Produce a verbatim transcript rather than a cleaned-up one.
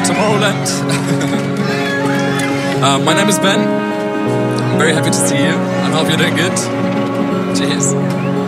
Tomorrowland. um, my name is Ben. I'm very happy to see you. I hope you're doing good. Cheers.